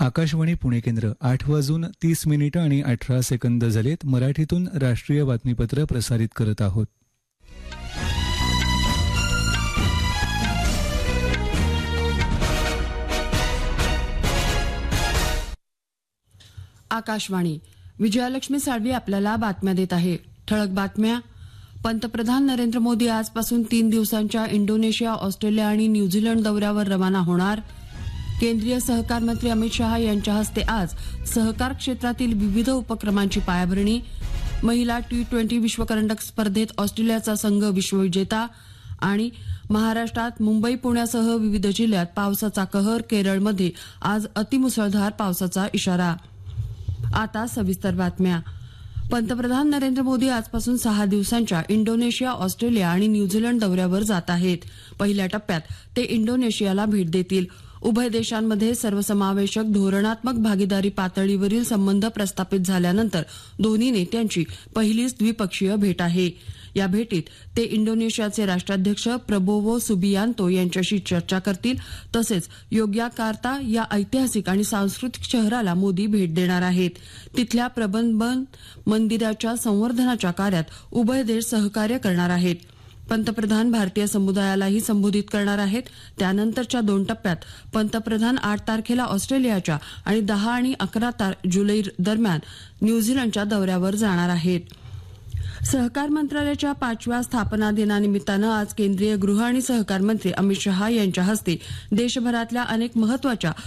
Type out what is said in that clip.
आकाशवाणी पुणे केंद्र 8:30 झालेत. मराठीतून राष्ट्रीय बातमीपत्र प्रसारित करत आहोत. आकाशवाणी. विजयालक्ष्मी साळवी आपल्याला बातम्या देत आहे. ठळक बातम्या. पंतप्रधान नरेंद्र मोदी आजपासून 3 दिवसांच्या इंडोनेशिया, ऑस्ट्रेलिया आणि न्यूझीलंड दौऱ्यावर रवाना होणार. केंद्रीय सहकार मंत्री अमित शहा यांच्या हस्ते आज सहकार क्षेत्रातील विविध उपक्रमांची पायाभरणी. महिला T20 विश्वकरंडक स्पर्धेत ऑस्ट्रेलियाचा संघ विश्वविजेता. आणि महाराष्ट्रात मुंबई, पुण्यासह विविध जिल्ह्यात पावसाचा कहर. केरळमध्ये आज अतिमुसळधार पावसाचा इशारा. आता सविस्तर बातम्या. पंतप्रधान नरेंद्र मोदी आजपासून 6 दिवसांच्या इंडोनेशिया, ऑस्ट्रेलिया आणि न्यूझीलंड दौऱ्यावर जात आहेत. पहिल्या टप्प्यात ते इंडोनेशियाला भेट देतील. उभय देशांमध्ये सर्वसमावेशक धोरणात्मक भागीदारी पातळीवरील संबंध प्रस्थापित झाल्यानंतर दोन्ही नेत्यांची पहिलीच द्विपक्षीय भेट आहे. या भेटीत ते इंडोनेशियाचे राष्ट्राध्यक्ष प्रबोवो सुबियांतो यांच्याशी चर्चा करतील. तसेच योग्याकार्ता या ऐतिहासिक आणि सांस्कृतिक शहराला मोदी भेट देणार आहेत. तिथल्या प्रबंधन मंदिराच्या संवर्धनाच्या कार्यात उभय देश सहकार्य करणार आहेत. पंतप्रधान भारतीय समुदायालाही संबोधित करणार आहेत. त्यानंतरच्या 2 टप्प्यात पंतप्रधान 8 तारखेला ऑस्ट्रेलियाच्या आणि 10 आणि 11 जुलै दरम्यान न्यूझीलंडच्या दौऱ्यावर जाणार आहेत. सहकार मंत्रालयाच्या 5व्या स्थापना दिनानिमित्तानं आज केंद्रीय गृह आणि सहकार मंत्री अमित शहा यांच्या हस्ते देशभरातल्या अनेक महत्वाच्या